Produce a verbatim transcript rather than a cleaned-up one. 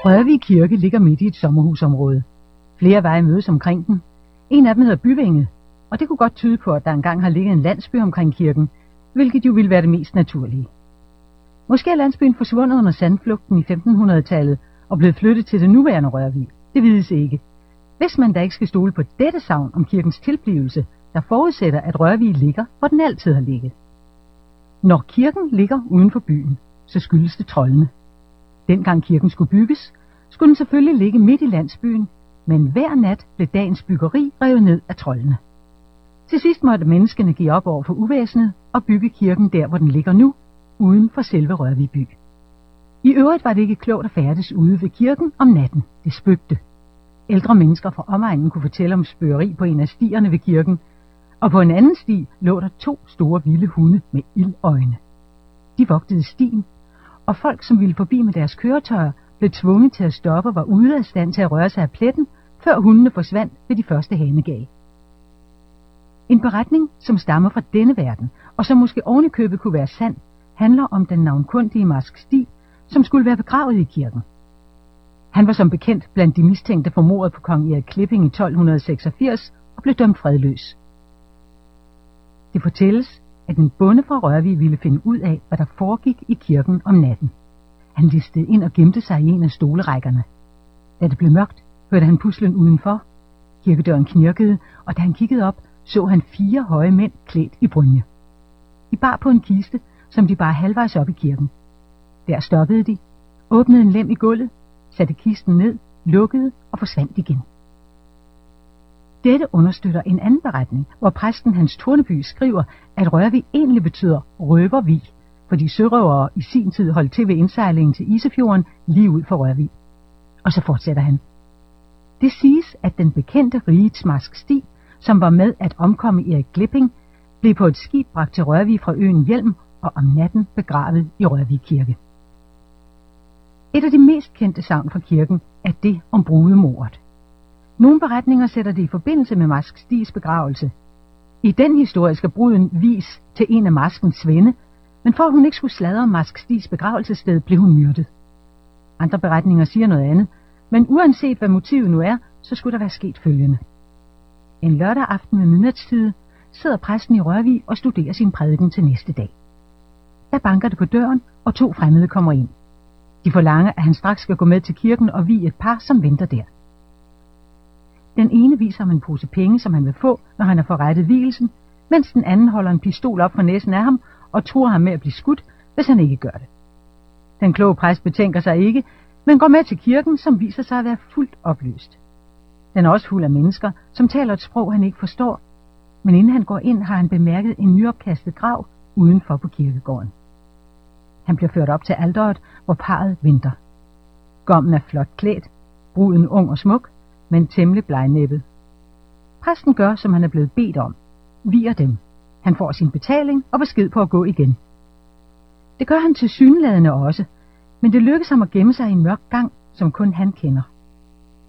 Rørvig Kirke ligger midt i et sommerhusområde. Flere veje mødes omkring den. En af dem hedder Byvinget, og det kunne godt tyde på, at der engang har ligget en landsby omkring kirken, hvilket jo ville være det mest naturlige. Måske er landsbyen forsvundet under sandflugten i femtenhundredetallet og blevet flyttet til det nuværende Rørvig. Det vides ikke. Hvis man da ikke skal stole på dette sagn om kirkens tilblivelse, der forudsætter, at Rørvig ligger, hvor den altid har ligget. Når kirken ligger uden for byen, så skyldes det troldene. Dengang kirken skulle bygges, skulle den selvfølgelig ligge midt i landsbyen, men hver nat blev dagens byggeri revet ned af troldene. Til sidst måtte menneskene give op over for uvæsenet og bygge kirken der, hvor den ligger nu, uden for selve Rørvig by. I øvrigt var det ikke klogt at færdes ude ved kirken om natten. Det spøgte. Ældre mennesker fra omegnen kunne fortælle om spøgeri på en af stierne ved kirken, og på en anden sti lå der to store vilde hunde med ildøjne. De vogtede stien, og folk, som ville forbi med deres køretøjer, blev tvunget til at stoppe og var ude af stand til at røre sig af pletten, før hundene forsvandt ved de første hanegal. En beretning, som stammer fra denne verden, og som måske ovenikøbet kunne være sand, handler om den navnkundige Marsk Stig, som skulle være begravet i kirken. Han var som bekendt blandt de mistænkte for mordet på kong Erik Klipping i tolv seksogfirs og blev dømt fredløs. Det fortælles, at en bonde fra Rørvig ville finde ud af, hvad der foregik i kirken om natten. Han listede ind og gemte sig i en af stolerækkerne. Da det blev mørkt, hørte han puslen udenfor. Kirkedøren knirkede, og da han kiggede op, så han fire høje mænd klædt i brynje. De bar på en kiste, som de bar halvvejs op i kirken. Der stoppede de, åbnede en lem i gulvet, satte kisten ned, lukkede og forsvandt igen. Dette understøtter en anden beretning, hvor præsten Hans Torneby skriver, at Rørvig egentlig betyder røvervig, fordi sørøvere i sin tid holdt til ved indsejlingen til Isefjorden lige ud for Rørvig. Og så fortsætter han. Det siges, at den bekendte rigets Marsk Stig, som var med at omkomme Erik Klipping, blev på et skib bragt til Rørvig fra øen Hjelm og om natten begravet i Rørvig Kirke. Et af de mest kendte sagn fra kirken er det om brudemordet. Nogle beretninger sætter det i forbindelse med Marsk Stigs begravelse. I den historie skal bruden vis til en af Marskens svende, men for at hun ikke skulle sladre om Marsk Stigs begravelsessted, blev hun myrdet. Andre beretninger siger noget andet, men uanset hvad motivet nu er, så skulle der være sket følgende. En lørdag aften ved midnatstid sidder præsten i Rørvig og studerer sin prædiken til næste dag. Der banker det på døren, og to fremmede kommer ind. De forlanger, at han straks skal gå med til kirken og vie et par, som venter der. Den ene viser ham en pose penge, som han vil få, når han har forrettet vielsen, mens den anden holder en pistol op for næsen af ham og truer ham med at blive skudt, hvis han ikke gør det. Den kloge præst betænker sig ikke, men går med til kirken, som viser sig at være fuldt oplyst. Den er også fuld af mennesker, som taler et sprog, han ikke forstår, men inden han går ind, har han bemærket en nyopkastet grav udenfor på kirkegården. Han bliver ført op til alteret, hvor parret venter. Gommen er flot klædt, bruden ung og smuk, men temmelig blegnæbbet. Præsten gør, som han er blevet bedt om, vier dem. Han får sin betaling og besked på at gå igen. Det gør han tilsyneladende også, men det lykkes ham at gemme sig i en mørk gang, som kun han kender.